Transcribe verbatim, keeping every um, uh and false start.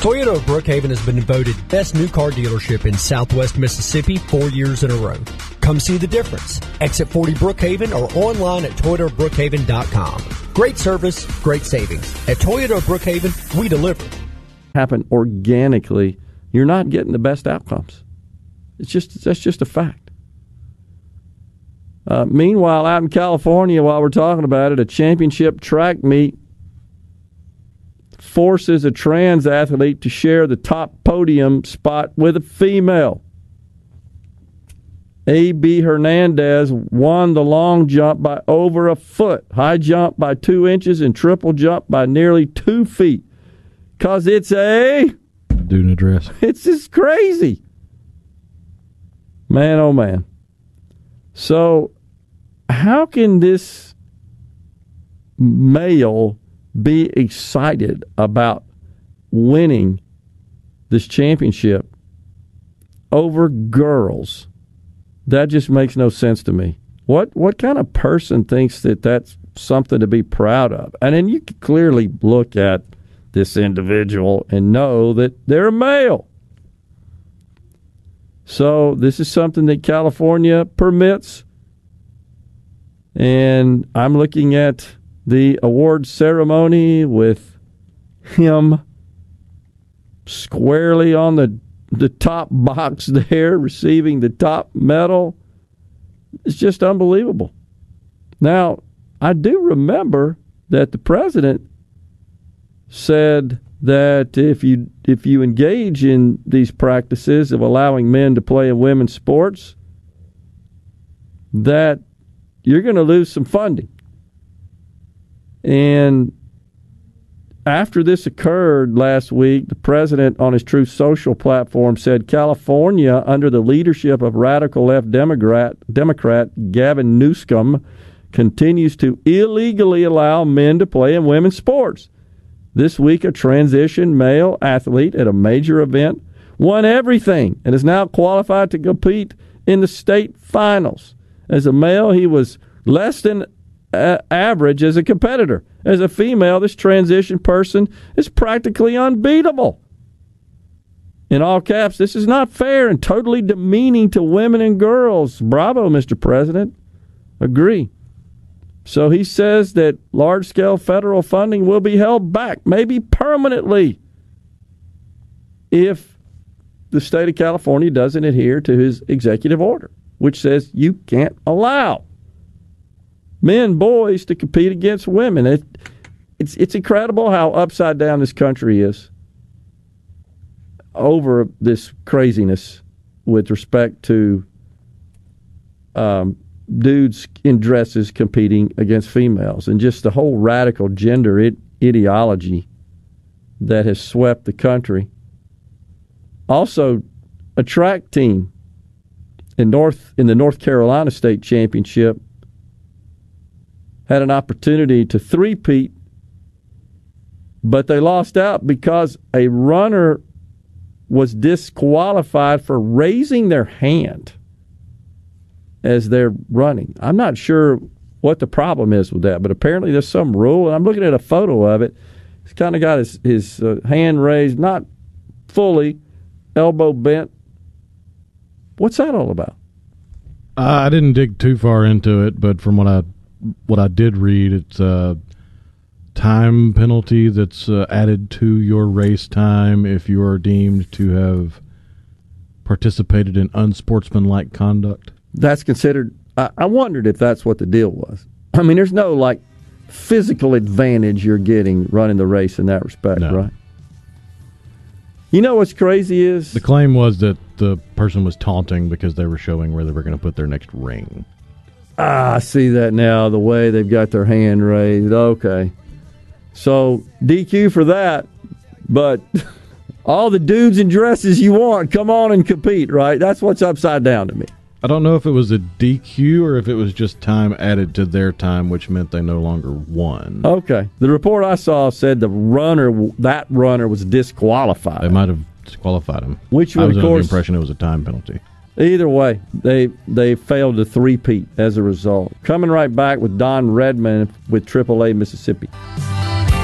Toyota of Brookhaven has been voted best new car dealership in Southwest Mississippi four years in a row. Come see the difference. Exit forty Brookhaven or online at toyota of brookhaven dot com. Great service, great savings. At Toyota of Brookhaven, we deliver. Happen organically, you're not getting the best outcomes. It's just that's just a fact. Uh, meanwhile, out in California, while we're talking about it, a championship track meet forces a trans athlete to share the top podium spot with a female. A B Hernandez won the long jump by over a foot, high jump by two inches, and triple jump by nearly two feet. Because it's a... Dude in a dress. It's just crazy. Man, oh man. So, how can this male be excited about winning this championship over girls? That just makes no sense to me. What what kind of person thinks that that's something to be proud of? And then you can clearly look at this individual and know that they're a male. So this is something that California permits. And I'm looking at the award ceremony with him squarely on the, the top box there, receiving the top medal. It's just unbelievable. Now, I do remember that the president said that if you if you engage in these practices of allowing men to play in women's sports, that you're going to lose some funding. And after this occurred last week, the president on his Truth Social platform said California, under the leadership of radical left Democrat, Democrat Gavin Newsom, continues to illegally allow men to play in women's sports. This week, a transition male athlete at a major event won everything and is now qualified to compete in the state finals. As a male, he was less than uh, average as a competitor. As a female, this transition person is practically unbeatable. In all caps, this is not fair and totally demeaning to women and girls. Bravo, Mister President. Agree. So he says that large-scale federal funding will be held back, maybe permanently, if the state of California doesn't adhere to his executive order, which says you can't allow men, boys to compete against women. It, it's, it's incredible how upside down this country is over this craziness with respect to um, dudes in dresses competing against females, and just the whole radical gender it, ideology that has swept the country. Also, a track team in North in the North Carolina State Championship had an opportunity to three-peat, but they lost out because a runner was disqualified for raising their hand as they're running. I'm not sure what the problem is with that, but apparently there's some rule, and I'm looking at a photo of it. He's kind of got his, his uh, hand raised, not fully, elbow bent. What's that all about? Uh, I didn't dig too far into it, but from what I what I did read, it's a time penalty that's uh, added to your race time if you are deemed to have participated in unsportsmanlike conduct. That's considered, I, I wondered if that's what the deal was. I mean, there's no, like, physical advantage you're getting running the race in that respect, no. Right? You know what's crazy is... The claim was that the person was taunting because they were showing where they were going to put their next ring. Ah, I see that now, the way they've got their hand raised. Okay. So, D Q for that, but all the dudes in dresses you want, come on and compete, right? That's what's upside down to me. I don't know if it was a D Q or if it was just time added to their time, which meant they no longer won. Okay. The report I saw said the runner, that runner was disqualified. They might have disqualified him. Which would, I was of under course, the impression it was a time penalty. Either way, they they failed to three-peat as a result. Coming right back with Don Redman with triple A Mississippi.